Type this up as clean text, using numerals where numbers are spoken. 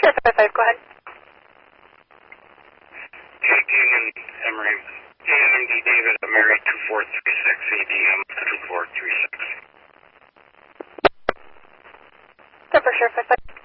555, go ahead. Canyon Emery, KNMD David, Emery 2436, ADM 2436. Super sure, 555.